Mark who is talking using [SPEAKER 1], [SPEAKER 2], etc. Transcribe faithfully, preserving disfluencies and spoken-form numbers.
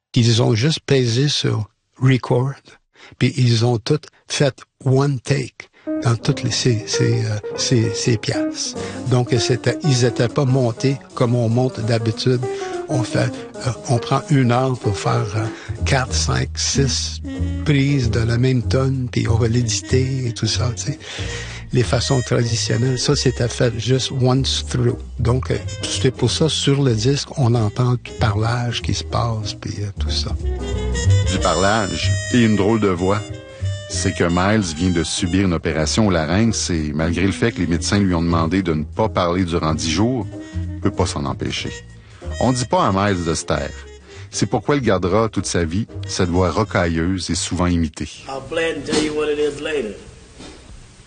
[SPEAKER 1] Ils ont juste pesé sur record, puis ils ont tout fait one take dans toutes les, ces, ces, euh, ces, ces pièces. Donc, c'était, ils étaient pas montés comme on monte d'habitude. On fait, euh, on prend une heure pour faire euh, quatre, cinq, six prises de la même tonne, puis on va l'éditer et tout ça, tu sais. Les façons traditionnelles, ça, c'était fait juste once through. Donc, euh, c'est pour ça, sur le disque, on entend du parlage qui se passe, puis euh, tout ça.
[SPEAKER 2] Du parlage et une drôle de voix. C'est que Miles vient de subir une opération au larynx et malgré le fait que les médecins lui ont demandé de ne pas parler durant dix jours, il peut pas s'en empêcher. On dit pas à Miles de se taire. C'est pourquoi il gardera toute sa vie cette voix rocailleuse et souvent imitée.
[SPEAKER 3] I'll play it and tell you what it is later.